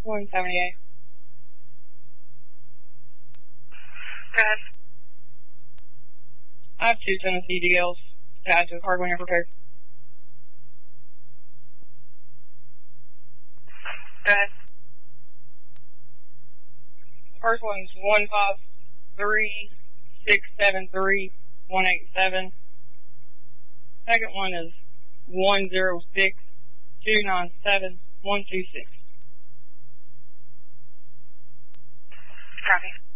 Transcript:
178. Go ahead. I have 2 Tennessee DLs to add to the card when you're prepared. Go ahead. First one's 153-673-187. Second one is 106-297-126. Copy.